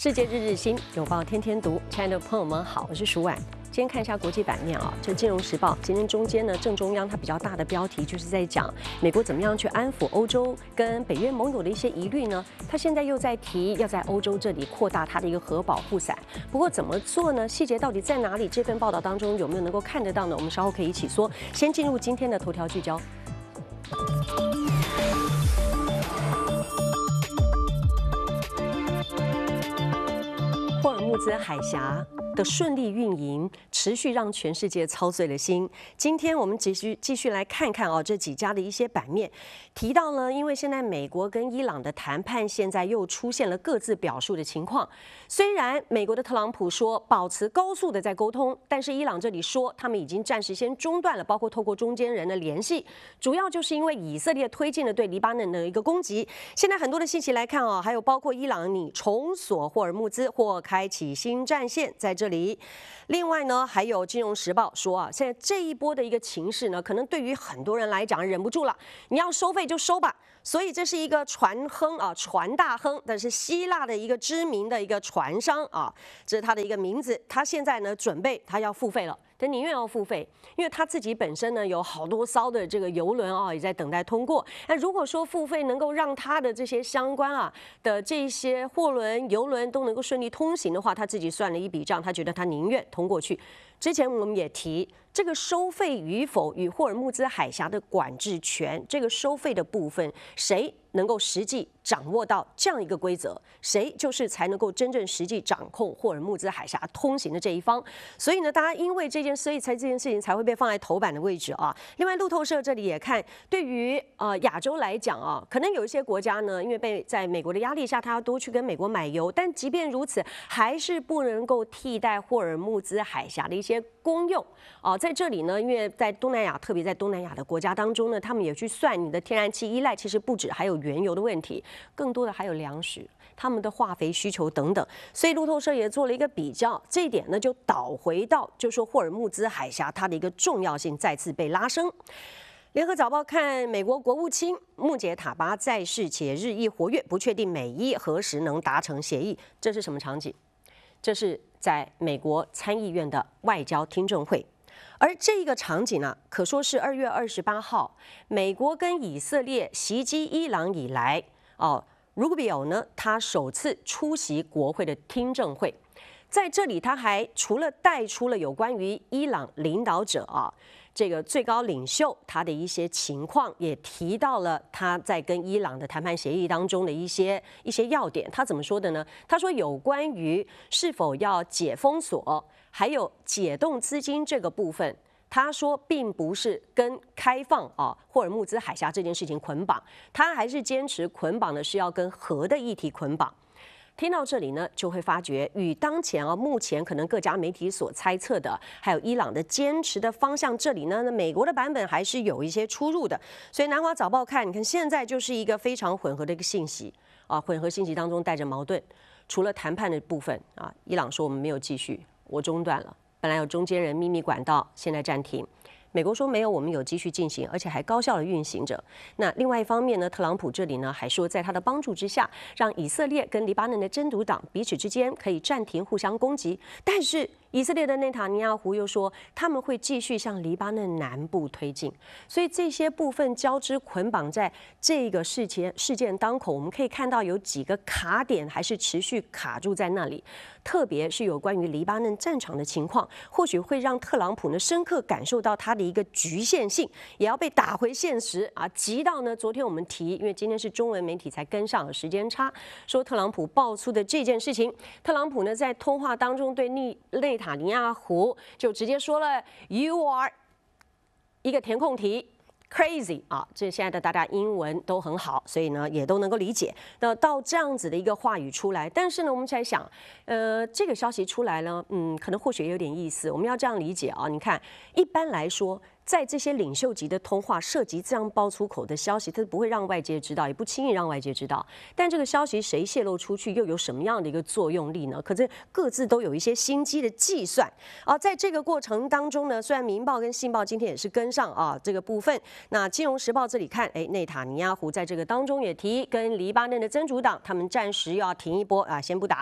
世界日日新，有报天天读。亲爱的朋友们好，我是舒婉。今天看一下国际版面啊，这《金融时报》今天中间呢，正中央它比较大的标题就是在讲美国怎么样去安抚欧洲跟北约盟友的一些疑虑呢？它现在又在提要在欧洲这里扩大它的一个核保护伞，不过怎么做呢？细节到底在哪里？这份报道当中有没有能够看得到呢？我们稍后可以一起说。先进入今天的头条聚焦。霍尔木兹海峡的顺利运营，持续让全世界操碎了心。今天我们继续来看看这几家的一些版面，提到呢，因为现在美国跟伊朗的谈判现在又出现了各自表述的情况。虽然美国的特朗普说保持高速的在沟通，但是伊朗这里说他们已经暂时先中断了，包括透过中间人的联系，主要就是因为以色列推进了对黎巴嫩的一个攻击。现在很多的信息来看还有包括伊朗拟重锁霍尔木兹或开启新战线在这里。另外呢，还有《金融时报》说现在这一波的一个情势呢，可能对于很多人来讲忍不住了，你要收费就收吧。所以这是一个船亨船大亨，但是希腊的一个知名的一个船商这是他的一个名字。他现在呢准备他要付费了。他宁愿要付费，因为他自己本身呢有好多艘的这个邮轮也在等待通过。那如果说付费能够让他的这些相关的这些货轮、邮轮都能够顺利通行的话，他自己算了一笔账，他觉得他宁愿通过去。之前我们也提，这个收费与否与霍尔木兹海峡的管制权，这个收费的部分，谁能够实际掌握到这样一个规则，谁就是才能够真正实际掌控霍尔木兹海峡通行的这一方。所以呢，大家因为这件事情才会被放在头版的位置另外，路透社这里也看，对于亚洲来讲可能有一些国家呢，因为在美国的压力下，他要多去跟美国买油，但即便如此，还是不能够替代霍尔木兹海峡的一些公用在这里呢，因为在东南亚，特别在东南亚的国家当中呢，他们也去算你的天然气依赖，其实不止还有原油的问题，更多的还有粮食、他们的化肥需求等等。所以路透社也做了一个比较，这一点呢就倒回到，就说霍尔木兹海峡它的一个重要性再次被拉升。联合早报看美国国务卿穆杰塔巴在世且日益活跃，不确定美伊何时能达成协议。这是什么场景？这是在美国参议院的外交听证会。而这个场景呢，可说是2月28号，美国跟以色列袭击伊朗以来Rubio 呢，他首次出席国会的听证会。在这里，他还除了带出了有关于伊朗领导者这个最高领袖他的一些情况，也提到了他在跟伊朗的谈判协议当中的一些要点。他怎么说的呢？他说有关于是否要解封锁，还有解冻资金这个部分，他说并不是跟开放霍尔木兹海峡这件事情捆绑，他还是坚持捆绑的是要跟核的议题捆绑。听到这里呢，就会发觉与当前目前可能各家媒体所猜测的，还有伊朗的坚持的方向，这里呢，美国的版本还是有一些出入的。所以南华早报看，你看现在就是一个非常混合的一个信息混合信息当中带着矛盾。除了谈判的部分伊朗说我们没有继续，我中断了，本来有中间人秘密管道，现在暂停。美国说没有，我们有继续进行，而且还高效的运行着。那另外一方面呢，特朗普这里呢还说，在他的帮助之下，让以色列跟黎巴嫩的真主党彼此之间可以暂停互相攻击。但是以色列的内塔尼亚胡又说，他们会继续向黎巴嫩南部推进。所以这些部分交织捆绑在这个事件当口，我们可以看到有几个卡点还是持续卡住在那里。特别是有关于黎巴嫩战场的情况，或许会让特朗普呢深刻感受到他的一个局限性，也要被打回现实急到呢，昨天我们提，因为今天是中文媒体才跟上了时间差，说特朗普爆出的这件事情，特朗普呢在通话当中对内塔尼亚胡就直接说了 "You are" 一个填空题。crazy 这现在的大家英文都很好，所以呢也都能够理解。那到这样子的一个话语出来，但是呢我们在想，这个消息出来呢，可能或许也有点意思。我们要这样理解你看，一般来说，在这些领袖级的通话涉及这样爆出口的消息，它不会让外界知道，也不轻易让外界知道。但这个消息谁泄露出去，又有什么样的一个作用力呢？可是各自都有一些心机的计算在这个过程当中呢，虽然《民报》跟《信报》今天也是跟上这个部分，那《金融时报》这里看，内塔尼亚胡在这个当中也提，跟黎巴嫩的真主党他们暂时要停一波先不打。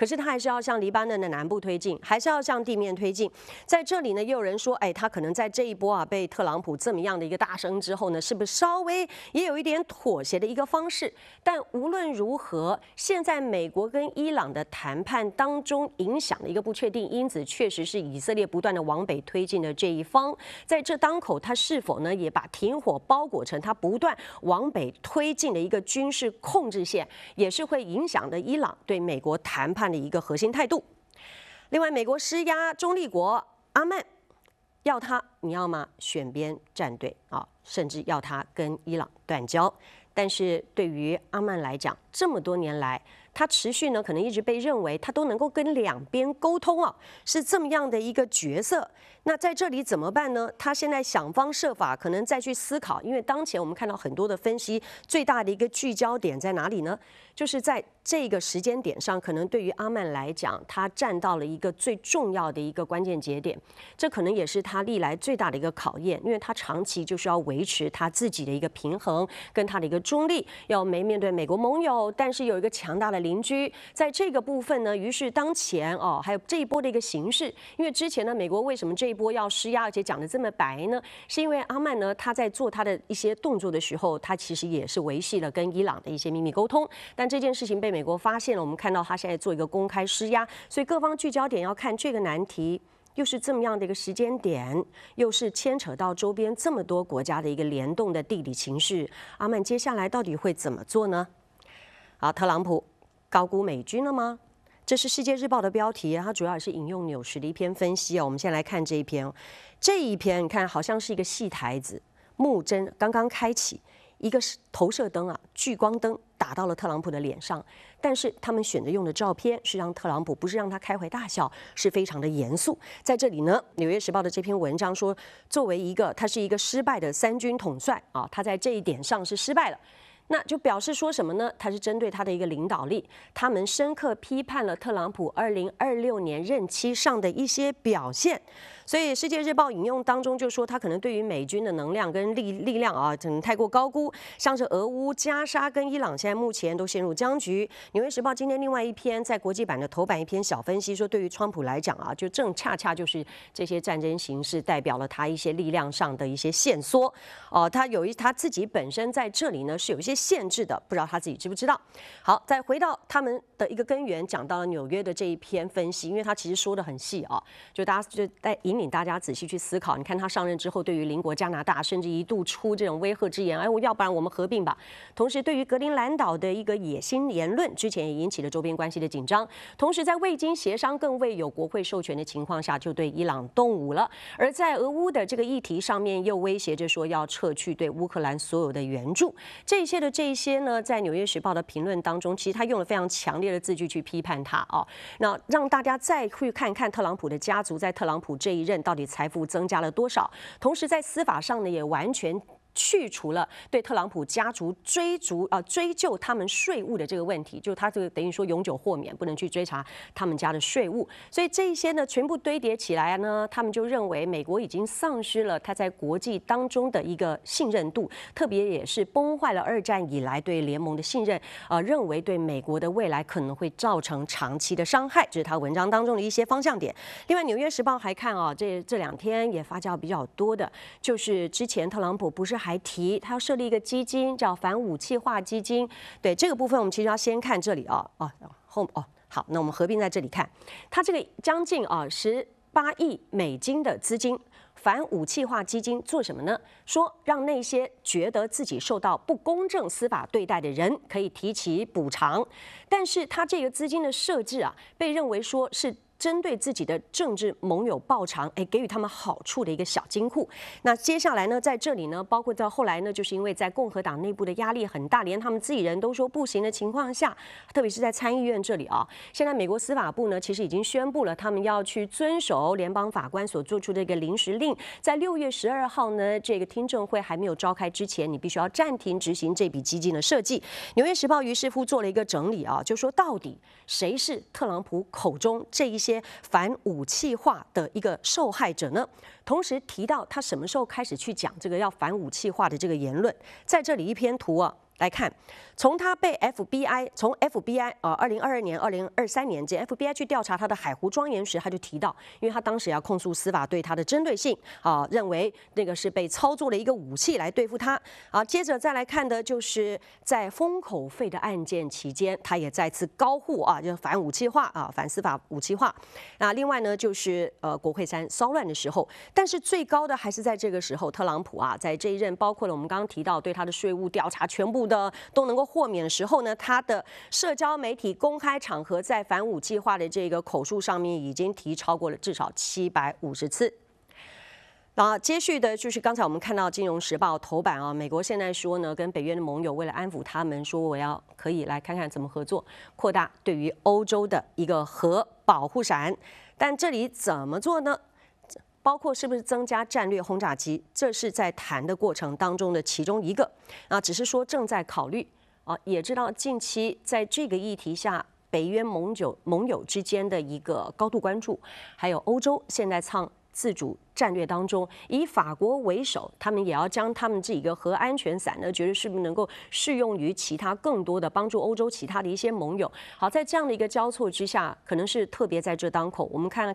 可是他还是要向黎巴嫩的南部推进，还是要向地面推进。在这里呢，也有人说，他可能在这一波被特朗普这么样的一个大声之后呢，是不是稍微也有一点妥协的一个方式？但无论如何，现在美国跟伊朗的谈判当中影响的一个不确定因子，确实是以色列不断的往北推进的这一方。在这当口，他是否呢也把停火包裹成他不断往北推进的一个军事控制线，也是会影响的伊朗对美国谈判的一个核心态度。另外，美国施压中立国阿曼，要他你要么选边站队啊，甚至要他跟伊朗断交。但是对于阿曼来讲，这么多年来，他持续呢可能一直被认为他都能够跟两边沟通啊，是这么样的一个角色。那在这里怎么办呢？他现在想方设法，可能再去思考，因为当前我们看到很多的分析，最大的一个聚焦点在哪里呢？就是在这个时间点上，可能对于阿曼来讲，他站到了一个最重要的一个关键节点，这可能也是他历来最大的一个考验，因为他长期就是要维持他自己的一个平衡，跟他的一个中立，要面对美国盟友，但是有一个强大的邻居，在这个部分呢，于是当前还有这一波的一个形势，因为之前呢，美国为什么这一波要施压，而且讲得这么白呢？是因为阿曼呢，他在做他的一些动作的时候，他其实也是维系了跟伊朗的一些秘密沟通，但这件事情被美国发现了，我们看到他现在做一个公开施压，所以各方聚焦点要看这个难题。又是这么样的一个时间点，又是牵扯到周边这么多国家的一个联动的地理情势，阿曼接下来到底会怎么做呢？好，特朗普高估美军了吗？这是《世界日报》的标题，它主要也是引用纽时的一篇分析哦。我们先来看这一篇，这一篇你看好像是一个戏台子，幕侦刚刚开启，一个投射灯啊，聚光灯打到了特朗普的脸上，但是他们选择用的照片是让特朗普不是让他开怀大笑，是非常的严肃。在这里呢，《纽约时报》的这篇文章说，作为他是一个失败的三军统帅啊，他在这一点上是失败了。那就表示说什么呢？他是针对他的一个领导力，他们深刻批判了特朗普2026年任期上的一些表现。所以《世界日报》引用当中就说，他可能对于美军的能量跟力量啊，可能太过高估。像是俄乌、加沙跟伊朗，现在目前都陷入僵局。《纽约时报》今天另外一篇在国际版的头版一篇小分析说，对于川普来讲啊，就恰恰就是这些战争形势代表了他一些力量上的一些限缩。他自己本身在这里呢是有一些限制的，不知道他自己知不知道。好，再回到他们的一个根源，讲到了纽约的这一篇分析，因为他其实说的很细啊，就大家就在引领大家仔细去思考。你看他上任之后，对于邻国加拿大，甚至一度出这种威吓之言，要不然我们合并吧。同时，对于格陵兰岛的一个野心言论，之前也引起了周边关系的紧张。同时，在未经协商、更未有国会授权的情况下，就对伊朗动武了。而在俄乌的这个议题上面，又威胁着说要撤去对乌克兰所有的援助。这些呢，在《纽约时报》的评论当中，其实他用了非常强烈的字句去批判他啊。那让大家再去看看特朗普的家族在特朗普这一任到底财富增加了多少，同时在司法上呢，也完全去除了对特朗普家族追究他们税务的这个问题，就他这个等于说永久豁免，不能去追查他们家的税务。所以这一些呢，全部堆叠起来呢，他们就认为美国已经丧失了他在国际当中的一个信任度，特别也是崩坏了2战以来对联盟的信任，认为对美国的未来可能会造成长期的伤害，这是他文章当中的一些方向点。另外，《纽约时报》还看这2天也发酵比较多的，就是之前特朗普不是还提他要设立一个基金，叫反武器化基金。对这个部分，我们其实要先看这里好，那我们合并在这里看，他这个将近18亿美金的资金。反武器化基金做什么呢？说让那些觉得自己受到不公正司法对待的人可以提起补偿，但是他这个资金的设置啊，被认为说是针对自己的政治盟友报偿，给予他们好处的一个小金库。那接下来呢，在这里呢，包括到后来呢，就是因为在共和党内部的压力很大，连他们自己人都说不行的情况下，特别是在参议院这里啊，现在美国司法部呢，其实已经宣布了，他们要去遵守联邦法官所做出的一个临时令，在6月12号呢，这个听证会还没有召开之前，你必须要暂停执行这笔基金的设计。纽约时报于是乎做了一个整理啊，就说到底谁是特朗普口中这一些反武器化的一个受害者呢？同时提到他什么时候开始去讲这个要反武器化的这个言论，在这里一篇图啊。 来看，从他被 从 FBI 2022年、2023年间 FBI 去调查他的海湖庄园时，他就提到，因为他当时要控诉司法对他的针对性认为那个是被操作了一个武器来对付他接着再来看的就是在封口费的案件期间，他也再次高呼就反武器化反司法武器化。那另外呢，就是国会山骚乱的时候，但是最高的还是在这个时候，特朗普在这一任包括了我们刚刚提到对他的税务调查全部的都能够豁免的时候呢，他的社交媒体公开场合在反武器化的这个口述上面已经提超过了至少750次。接续的就是刚才我们看到《金融时报》头版美国现在说呢，跟北约的盟友为了安抚他们，说我可以来看看怎么合作，扩大对于欧洲的一个核保护伞。但这里怎么做呢？包括是不是增加战略轰炸机，这是在谈的过程当中的其中一个只是说正在考虑也知道近期在这个议题下，北约盟友之间的一个高度关注，还有欧洲现在自主战略当中，以法国为首，他们也要将他们这个核安全伞呢，觉得是不是能够适用于其他更多的帮助欧洲其他的一些盟友。好，在这样的一个交错之下，可能是特别在这当口，我们看